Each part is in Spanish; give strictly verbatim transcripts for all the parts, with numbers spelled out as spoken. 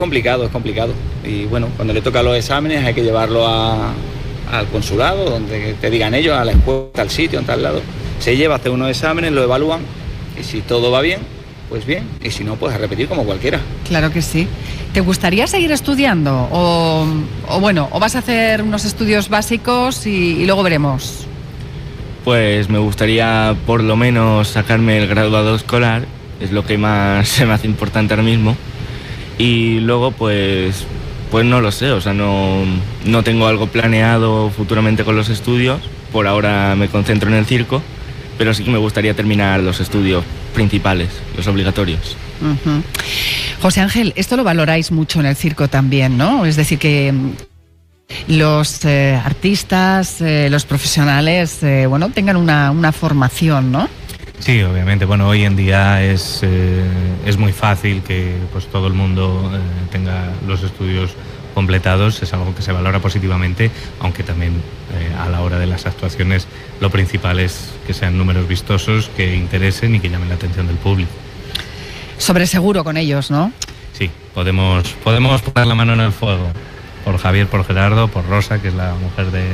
complicado, es complicado. Y bueno, cuando le toca los exámenes hay que llevarlo a, al consulado, donde te digan ellos, a la escuela, al sitio, en tal lado. Se lleva, hace unos exámenes, lo evalúan y si todo va bien, pues bien. Y si no, pues a repetir como cualquiera. Claro que sí. ¿Te gustaría seguir estudiando? O, o bueno, o vas a hacer unos estudios básicos y, y luego veremos. Pues me gustaría por lo menos sacarme el graduado escolar, es lo que más se me hace importante ahora mismo. Y luego pues, pues no lo sé, o sea, no, no tengo algo planeado futuramente con los estudios. Por ahora me concentro en el circo, pero sí que me gustaría terminar los estudios principales, los obligatorios. Uh-huh. José Ángel, esto lo valoráis mucho en el circo también, ¿no? Es decir, que los eh, artistas, eh, los profesionales, eh, bueno, tengan una, una formación, ¿no? Sí, obviamente. Bueno, hoy en día es, eh, es muy fácil que pues, todo el mundo eh, tenga los estudios completados, es algo que se valora positivamente, aunque también eh, a la hora de las actuaciones lo principal es que sean números vistosos, que interesen y que llamen la atención del público. Sobre seguro con ellos, ¿no? Sí, podemos, podemos poner la mano en el fuego. Por Javier, por Gerardo, por Rosa, que es la mujer de...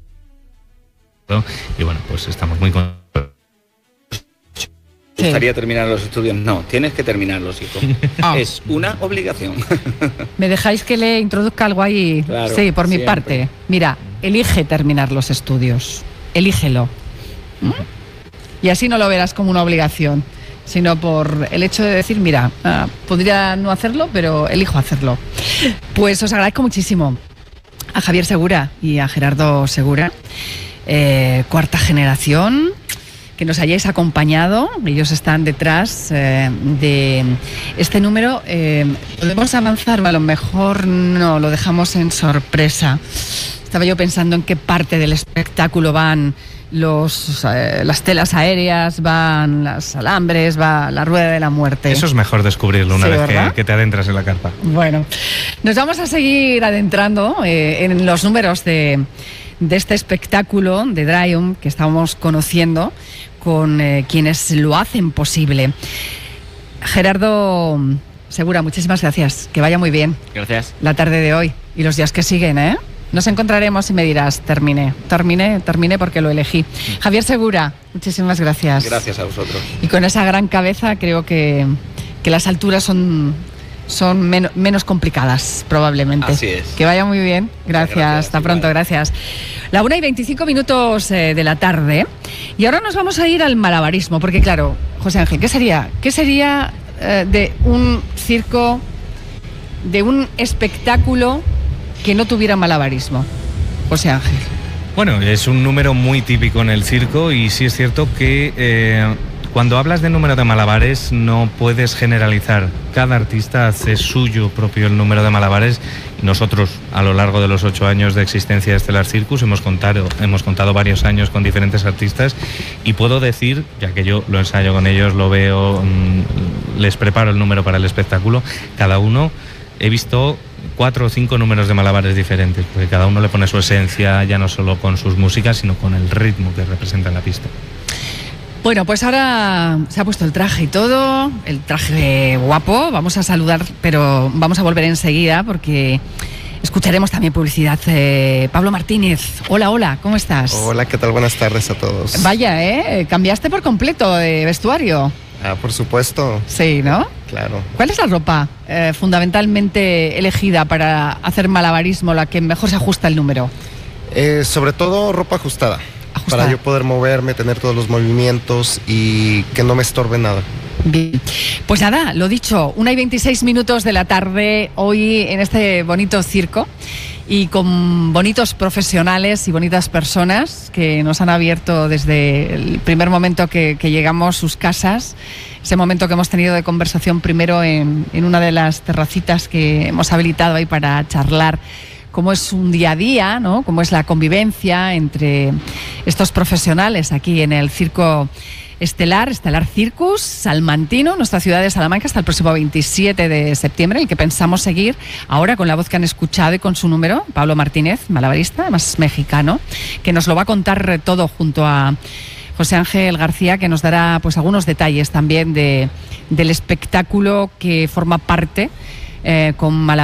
Y bueno, pues estamos muy contentos. ¿Te gustaría terminar los estudios? No, tienes que terminarlos, hijo. Ah. Es una obligación. ¿Me dejáis que le introduzca algo ahí? Claro, sí, por mi siempre. parte. Mira, elige terminar los estudios. Elígelo. ¿Mm? Y así no lo verás como una obligación, sino por el hecho de decir, mira, ah, podría no hacerlo, pero elijo hacerlo. Pues os agradezco muchísimo a Javier Segura y a Gerardo Segura, eh, cuarta generación, que nos hayáis acompañado. Ellos están detrás eh, de este número. Eh, ¿Podemos avanzar? A lo mejor no, lo dejamos en sorpresa. Estaba yo pensando en qué parte del espectáculo van los, eh, las telas aéreas, van los alambres, va la rueda de la muerte. Eso es mejor descubrirlo una Sí, vez ¿verdad? que, que te adentras en la carpa. Bueno, nos vamos a seguir adentrando eh, en los números de, de este espectáculo de Dryum que estamos conociendo con eh, quienes lo hacen posible. Gerardo Segura, muchísimas gracias. Que vaya muy bien. Gracias. La tarde de hoy y los días que siguen, ¿eh? Nos encontraremos y me dirás, terminé, terminé, terminé porque lo elegí. Javier Segura, muchísimas gracias. Gracias a vosotros. Y con esa gran cabeza creo que, que las alturas son, son men- menos complicadas, probablemente. Así es. Que vaya muy bien. Gracias. gracias, Hasta igual. pronto, gracias. La una y veinticinco minutos eh, de la tarde. Y ahora nos vamos a ir al malabarismo, porque claro, José Ángel, ¿qué sería? ¿Qué sería eh, de un circo, de un espectáculo que no tuviera malabarismo? José Ángel. Bueno, es un número muy típico en el circo y sí es cierto que eh, cuando hablas de número de malabares no puedes generalizar. Cada artista hace suyo propio el número de malabares. Nosotros, a lo largo de los ocho años de existencia de Stellar Circus, hemos contado, hemos contado varios años con diferentes artistas y puedo decir, ya que yo lo ensayo con ellos, lo veo, mmm, les preparo el número para el espectáculo, cada uno he visto cuatro o cinco números de malabares diferentes, porque cada uno le pone su esencia, ya no solo con sus músicas, sino con el ritmo que representa en la pista. Bueno, pues ahora se ha puesto el traje y todo, el traje guapo. Vamos a saludar, pero vamos a volver enseguida porque escucharemos también publicidad. Eh, Pablo Martínez, hola, hola, ¿cómo estás? Hola, ¿qué tal? Buenas tardes a todos. Vaya, ¿eh? Cambiaste por completo de vestuario. Ah, por supuesto. Sí, ¿no? Claro. ¿Cuál es la ropa eh, fundamentalmente elegida para hacer malabarismo, la que mejor se ajusta al número? Eh, sobre todo ropa ajustada. Ajustada. Para yo poder moverme, tener todos los movimientos y que no me estorbe nada. Bien. Pues nada, lo dicho, una y veintiséis minutos de la tarde hoy en este bonito circo y con bonitos profesionales y bonitas personas que nos han abierto desde el primer momento que, que llegamos sus casas, ese momento que hemos tenido de conversación primero en, en una de las terracitas que hemos habilitado ahí para charlar cómo es un día a día, ¿no? Cómo es la convivencia entre estos profesionales aquí en el circo Stellar, Stellar Circus, Salmantino, nuestra ciudad de Salamanca, hasta el próximo veintisiete de septiembre, el que pensamos seguir ahora con la voz que han escuchado y con su número, Pablo Martínez, malabarista, además mexicano, que nos lo va a contar todo junto a José Ángel García, que nos dará pues algunos detalles también de, del espectáculo que forma parte eh, con malabarismo.